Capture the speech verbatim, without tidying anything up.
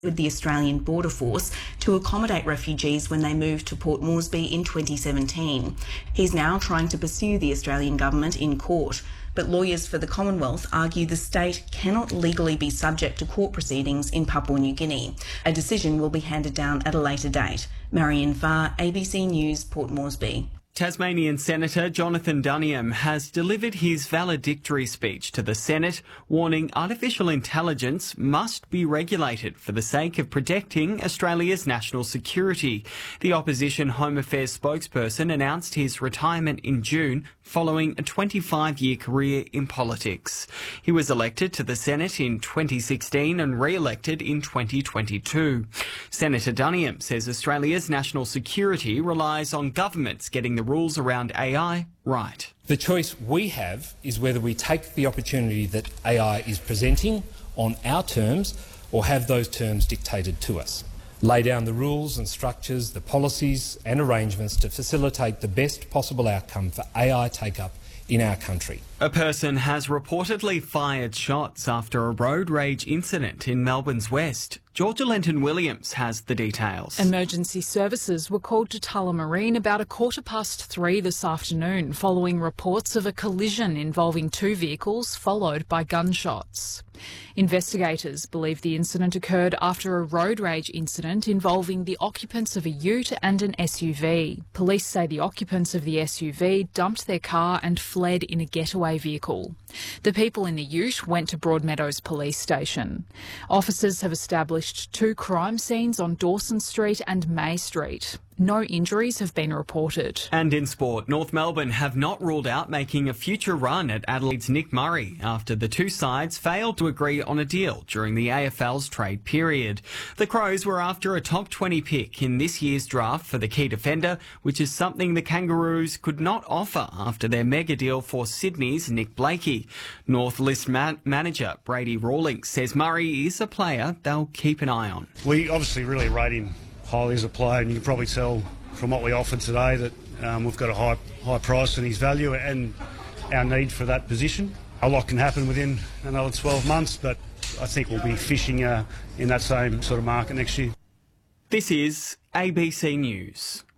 with the Australian Border Force to accommodate refugees when they moved to Port Moresby in twenty seventeen. He's now trying to pursue the Australian government in court, but lawyers for the Commonwealth argue the state cannot legally be subject to court proceedings in Papua New Guinea. A decision will be handed down at a later date. Marianne Farr, A B C News, Port Moresby. Tasmanian Senator Jonathan Duniam has delivered his valedictory speech to the Senate, warning artificial intelligence must be regulated for the sake of protecting Australia's national security. The opposition Home Affairs spokesperson announced his retirement in June following a twenty-five-year career in politics. He was elected to the Senate in twenty sixteen and re-elected in twenty twenty-two. Senator Duniam says Australia's national security relies on governments getting the rules around A I right. The choice we have is whether we take the opportunity that A I is presenting on our terms or have those terms dictated to us. Lay down the rules and structures, the policies and arrangements to facilitate the best possible outcome for A I take-up in our country. A person has reportedly fired shots after a road rage incident in Melbourne's west. Georgia Lenton-Williams has the details. Emergency services were called to Tullamarine about a quarter past three this afternoon following reports of a collision involving two vehicles followed by gunshots. Investigators believe the incident occurred after a road rage incident involving the occupants of a ute and an S U V. Police say the occupants of the S U V dumped their car and fled in a getaway vehicle. The people in the ute went to Broadmeadows Police Station. Officers have established two crime scenes on Dawson Street and May Street. No injuries have been reported. And in sport, North Melbourne have not ruled out making a future run at Adelaide's Nick Murray after the two sides failed to agree on a deal during the A F L's trade period. The Crows were after a top twenty pick in this year's draft for the key defender, which is something the Kangaroos could not offer after their mega deal for Sydney's Nick Blakey. North List man- manager Brady Rawlings says Murray is a player they'll keep an eye on. We obviously really rate him highly as a player, and you can probably tell from what we offered today that um, we've got a high high price in his value and our need for that position. A lot can happen within another twelve months, but I think we'll be fishing uh, in that same sort of market next year. This is A B C News.